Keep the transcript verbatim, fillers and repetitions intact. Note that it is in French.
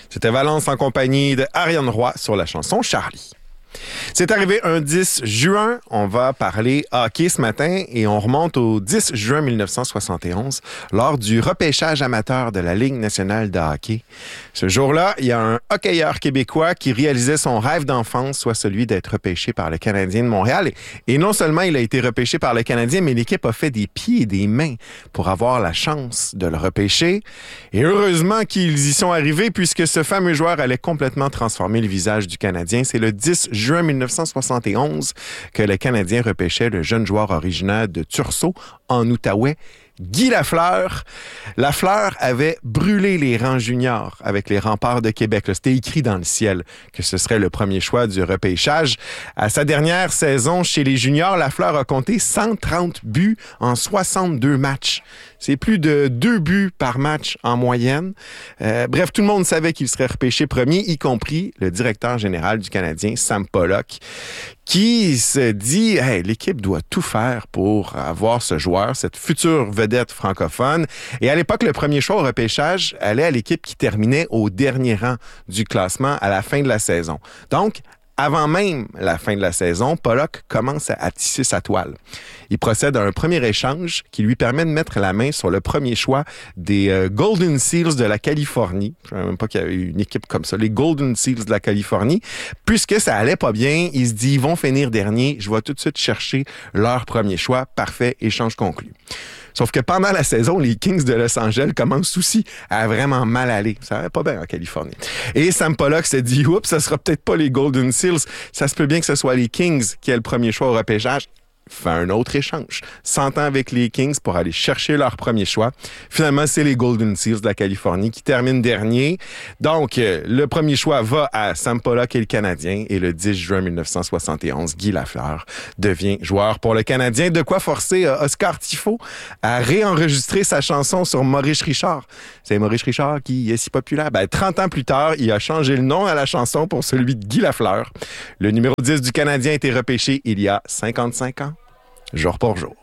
C'était Valence en compagnie de Ariane Roy sur la chanson Charlie. C'est arrivé un dix juin. On va parler hockey ce matin et on remonte au dix juin mille neuf cent soixante et onze lors du repêchage amateur de la Ligue nationale de hockey. Ce jour-là, il y a un hockeyeur québécois qui réalisait son rêve d'enfance, soit celui d'être repêché par le Canadien de Montréal. Et non seulement il a été repêché par le Canadien, mais l'équipe a fait des pieds et des mains pour avoir la chance de le repêcher. Et heureusement qu'ils y sont arrivés puisque ce fameux joueur allait complètement transformer le visage du Canadien. C'est le dix juin mille neuf cent soixante et onze que le Canadien repêchait le jeune joueur originaire de Tursault en Outaouais, Guy Lafleur. Lafleur avait brûlé les rangs juniors avec les Remparts de Québec. Là, c'était écrit dans le ciel que ce serait le premier choix du repêchage. À sa dernière saison chez les juniors, Lafleur a compté cent trente buts en soixante-deux matchs. C'est plus de deux buts par match en moyenne. Euh, bref, tout le monde savait qu'il serait repêché premier, y compris le directeur général du Canadien, Sam Pollock, qui se dit hey, « l'équipe doit tout faire pour avoir ce joueur, cette future vedette francophone ». Et à l'époque, le premier choix au repêchage allait à l'équipe qui terminait au dernier rang du classement à la fin de la saison. Donc, avant même la fin de la saison, Pollock commence à tisser sa toile. Il procède à un premier échange qui lui permet de mettre la main sur le premier choix des euh, Golden Seals de la Californie. Je ne savais même pas qu'il y avait une équipe comme ça, les Golden Seals de la Californie. Puisque ça allait pas bien, il se dit, ils vont finir dernier, je vais tout de suite chercher leur premier choix. Parfait, échange conclu. Sauf que pendant la saison, les Kings de Los Angeles commencent aussi à vraiment mal aller. Ça va pas bien en Californie. Et Sam Pollock s'est dit, oups, ça sera peut-être pas les Golden Seals. Ça se peut bien que ce soit les Kings qui aient le premier choix au repêchage. Fait un autre échange. S'entend avec les Kings pour aller chercher leur premier choix. Finalement, c'est les Golden Seals de la Californie qui terminent dernier. Donc, euh, le premier choix va à Sam Pollock et le Canadien. Et le dix juin mille neuf cent soixante et onze, Guy Lafleur devient joueur pour le Canadien. De quoi forcer euh, Oscar Tifo à réenregistrer sa chanson sur Maurice Richard. C'est Maurice Richard qui est si populaire. Ben, trente ans plus tard, il a changé le nom à la chanson pour celui de Guy Lafleur. Le numéro dix du Canadien a été repêché il y a cinquante-cinq ans. Jour pour jour.